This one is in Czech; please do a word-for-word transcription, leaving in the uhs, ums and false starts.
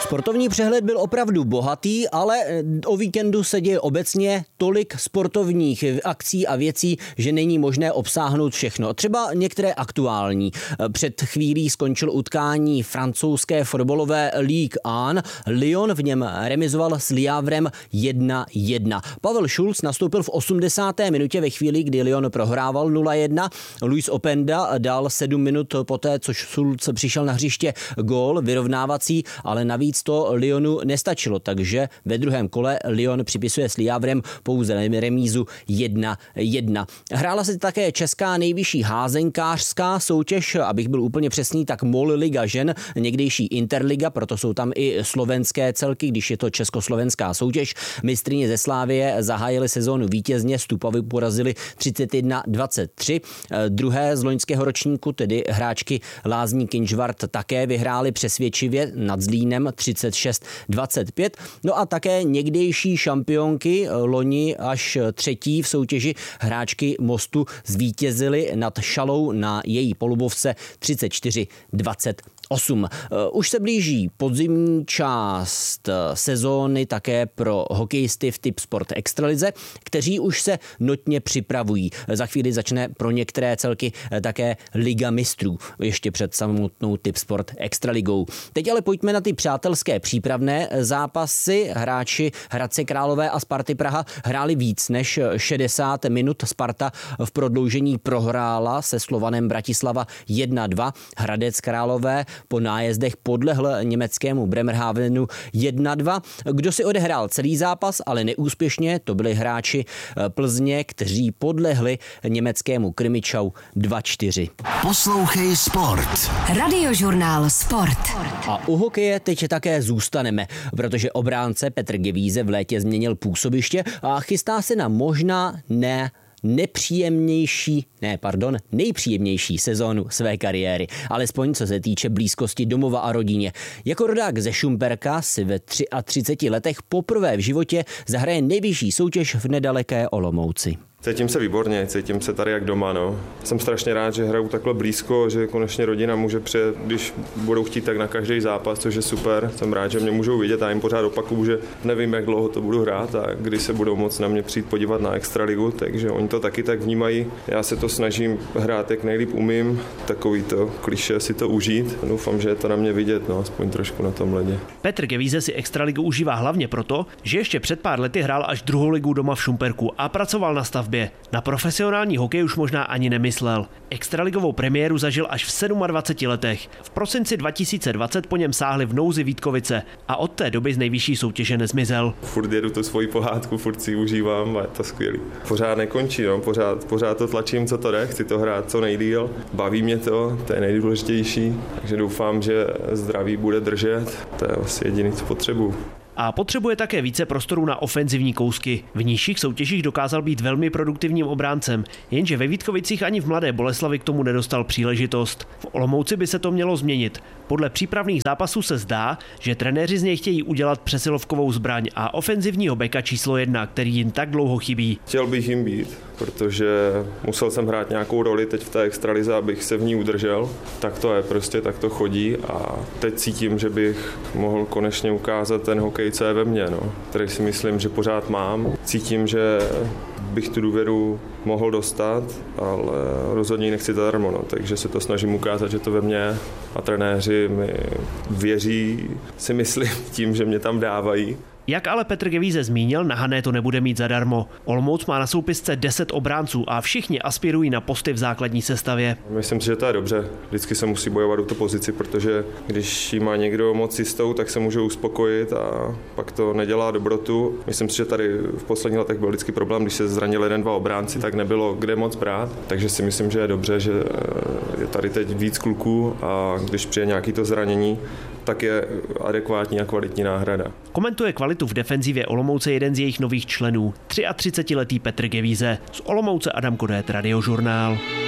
Sportovní přehled byl opravdu bohatý, ale o víkendu se děje obecně tolik sportovních akcí a věcí, že není možné obsáhnout všechno. Třeba některé aktuální. Před chvílí skončil utkání francouzské fotbalové Ligue jedna. Lyon v něm remizoval s Le Havrem jedna jedna. Pavel Schulz nastoupil v osmdesáté minutě ve chvíli, kdy Lyon prohrával nula jedna. Luis Openda dal sedm minut poté, co Schulz přišel na hřiště, gól vyrovnávací, ale navíc to Lyonu nestačilo, takže ve druhém kole Lyon připisuje s Le Havrem pouze remízu jedna jedna. Hrála se také česká nejvyšší házenkářská soutěž, abych byl úplně přesný, tak MOL Liga žen, někdejší Interliga, proto jsou tam i slovenské celky, když je to československá soutěž. Mistryně ze Slávie zahájily sezónu vítězně, Stupavy porazili třicet jedna dvacet tři. Druhé z loňského ročníku, tedy hráčky Lázní Kinžvart, také vyhráli přesvědčivě nad Zlínem třicet šest dvacet pět. No a také někdejší šampionky loni až třetí v soutěži hráčky Mostu zvítězily nad Šalou na její polubovce třicet čtyři dvacet osm. Už se blíží podzimní část sezóny také pro hokejisty v Tipsport Extralize, kteří už se notně připravují. Za chvíli začne pro některé celky také Liga mistrů, ještě před samotnou Tipsport Extraligou. Teď ale pojďme na ty přátelské přípravné zápasy. Hráči Hradce Králové a Sparty Praha hráli víc než šedesát minut. Sparta v prodloužení prohrála se Slovanem Bratislava jedna dva. Hradec Králové po nájezdech podlehl německému Bremerhavenu jedna dva. Kdo si odehrál celý zápas, ale neúspěšně, to byli hráči Plzně, kteří podlehli německému Krimičau dva čtyři. Poslouchej Sport. Radiožurnál Sport. A u hokeje teď také zůstaneme, protože obránce Petr Gevíze v létě změnil působiště a chystá se na možná ne nepříjemnější, ne, pardon, nejpříjemnější sezónu své kariéry, alespoň co se týče blízkosti domova a rodině. Jako rodák ze Šumperka si ve třiadvaceti třech letech poprvé v životě zahraje nejvyšší soutěž v nedaleké Olomouci. Cítím se výborně, cítím se tady jak doma, no. Jsem strašně rád, že hraju takhle blízko, že konečně rodina může přijet, když budou chtít, tak na každý zápas, což je super. Jsem rád, že mě můžou vidět a jim pořád opakuju, že nevím, jak dlouho to budu hrát a kdy se budou moct na mě přijít podívat na Extraligu, takže oni to taky tak vnímají. Já se to snažím hrát, jak nejlíp umím, takový to klišé si to užít. Doufám, že je to na mě vidět, no, aspoň trošku na tom ledě. Petr Gevíze si Extraligu užívá hlavně proto, že ještě před pár lety hrál až druhou ligu doma v Šumperku a pracoval na stavbě. Na profesionální hokej už možná ani nemyslel. Extraligovou premiéru zažil až v dvaceti sedmi letech. V prosinci dva tisíce dvacet po něm sáhli v nouzi Vítkovice a od té doby z nejvyšší soutěže nezmizel. Furt jedu tu svoji pohádku, furt si užívám a je to skvělý. Pořád nekončí, no, pořád, pořád to tlačím, co to jde, chci to hrát co nejdýl. Baví mě to, to je nejdůležitější, takže doufám, že zdraví bude držet, to je asi jediné, co potřebuju. A potřebuje také více prostoru na ofenzivní kousky. V nižších soutěžích dokázal být velmi produktivním obráncem, jenže ve Vítkovicích ani v Mladé Boleslavi k tomu nedostal příležitost. V Olomouci by se to mělo změnit. Podle přípravných zápasů se zdá, že trenéři z něj chtějí udělat přesilovkovou zbraň a ofenzivního beka číslo jedna, který jim tak dlouho chybí. Chtěl bych jim být, protože musel jsem hrát nějakou roli teď v té extralize, abych se v ní udržel. Tak to je prostě, tak to chodí a teď cítím, že bych mohl konečně ukázat ten hokej, co je ve mně, no, který si myslím, že pořád mám. Cítím, že bych tu důvěru mohl dostat, ale rozhodně nechci zadarmo, no, takže se to snažím ukázat, že to ve mně a trenéři mi věří, si myslím, tím, že mě tam dávají. Jak ale Petr Gevíze zmínil, na Hané to nebude mít zadarmo. Olomouc má na soupisce deset obránců a všichni aspirují na posty v základní sestavě. Myslím si, že to je dobře. Vždycky se musí bojovat o tu pozici, protože když ji má někdo moc jistou, tak se může uspokojit a pak to nedělá dobrotu. Myslím si, že tady v posledních letech byl vždycky problém, když se zranil jeden, dva obránci, tak nebylo kde moc brát. Takže si myslím, že je dobře, že je tady teď víc kluků a když přijde nějaký to zranění, tak je adekvátní a kvalitní náhrada. Komentuje kvalitu v defenzivě Olomouce jeden z jejich nových členů, třiatřicetiletý Petr Gevíze. Z Olomouce Adam Kodét, Radiožurnál.